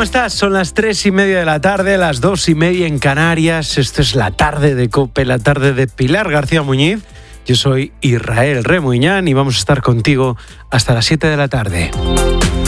estás? Son las 3:30 de la tarde, las 2:30 en Canarias. Esto es la tarde de COPE, la tarde de Pilar García Muñiz. Yo soy Israel Remuñán y vamos a estar contigo hasta las 7 de la tarde.